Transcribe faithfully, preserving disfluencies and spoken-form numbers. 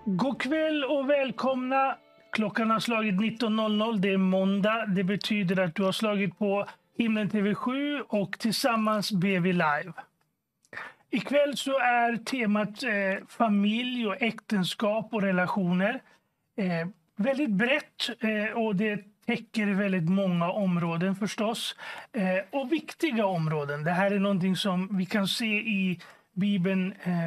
God kväll och välkomna. Klockan har slagit nitton noll noll. Det är måndag. Det betyder att du har slagit på Himlen T V sju och tillsammans ber vi live. Ikväll så är temat eh, familj och äktenskap och relationer. Eh, väldigt brett eh, och det täcker väldigt många områden förstås. Eh, och viktiga områden. Det här är någonting som vi kan se i Bibeln eh,